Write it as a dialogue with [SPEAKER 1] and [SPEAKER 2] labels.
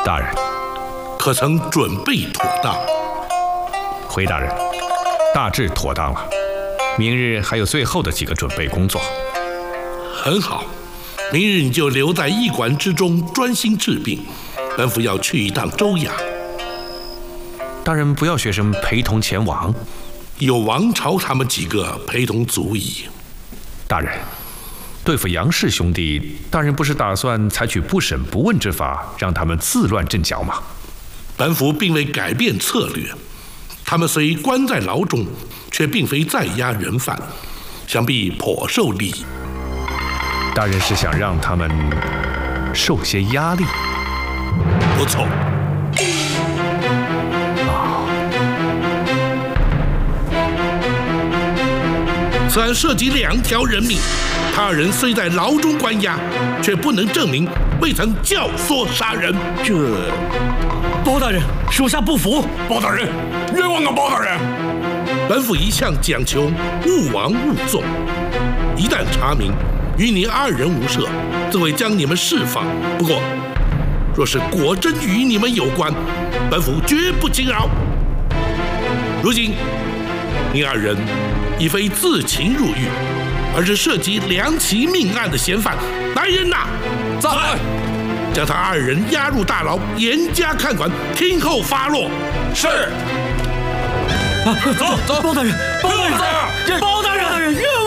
[SPEAKER 1] 大人，
[SPEAKER 2] 可曾准备妥当？
[SPEAKER 1] 回大人，大致妥当了。明日还有最后的几个准备工作。
[SPEAKER 2] 很好，明日你就留在驿馆之中，专心治病。本府要去一趟州衙。
[SPEAKER 1] 大人不要学生陪同前往，
[SPEAKER 2] 有王朝他们几个陪同足矣。
[SPEAKER 1] 大人，对付杨氏兄弟，大人不是打算采取不审不问之法，让他们自乱阵脚吗？
[SPEAKER 2] 本府并未改变策略，他们虽关在牢中，却并非在押人犯，想必颇受利益。
[SPEAKER 1] 大人是想让他们受些压力？
[SPEAKER 2] 不错。此案涉及2条人命，他人虽在牢中关押，却不能证明未曾教唆杀人。
[SPEAKER 3] 包大人，属下不服。
[SPEAKER 4] 包大人，冤枉啊！包大人，
[SPEAKER 2] 本府一向讲求勿枉勿纵，一旦查明与你2人无涉，自会将你们释放。不过，若是果真与你们有关，本府绝不轻饶。如今，你2人已非自擒入狱，而是涉及2起命案的嫌犯。来人呐！
[SPEAKER 4] 在！
[SPEAKER 2] 将他2人押入大牢，严加看管，听候发落。
[SPEAKER 4] 是。
[SPEAKER 3] 走，包大人，包大人，包大人，